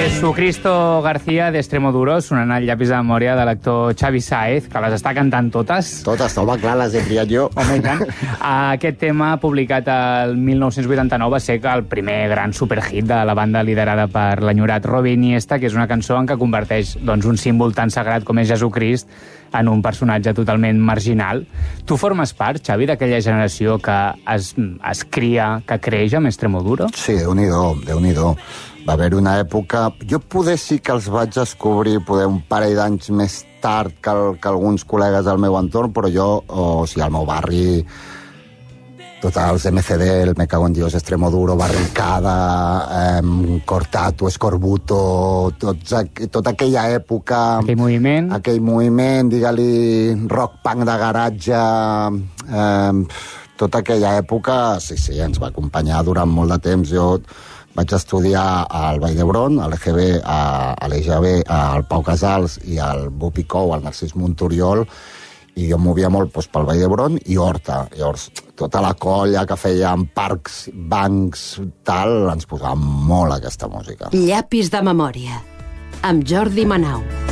Jesucristo García d'Extremoduro, sonant el llapis de memòria de l'actor Xavi Sáez, que les està cantant totes. Totes, home, clar, les he triat jo. Home, i tant. Aquest tema, publicat el 1989, va ser el primer gran superhit de la banda liderada per l'enyorat Robbie Iniesta, que és una cançó en què converteix un símbol tan sagrat com és Jesucrist en un personatge totalment marginal. Tu formes part, Xavi, d'aquella generació que es cria, que creix amb Extremoduro? Sí, Déu-n'hi-do. Va haver una època... Jo poder sí que els vaig descobrir un parell d'anys més tard que alguns col·legues del meu entorn, però jo, al meu barri, tots els MCD, el Me Cago en Dios, Extremoduro, Barricada, Cortato, Escorbuto, tota aquella època... Aquell moviment, digue-li rock-punk de garatge... Tota aquella època, sí, ens va acompanyar durant molt de temps. Jo vaig estudiar al Vall d'Hebron, a l'EGB, a l'EGB, al Pau Casals i al Bupicou, al Narcís Monturiol, i jo em movia molt pel Vall d'Hebron i Horta. Llavors, tota la colla que feien parcs, bancs, tal, ens posava molt aquesta música. Llapis de memòria, amb Jordi Manau.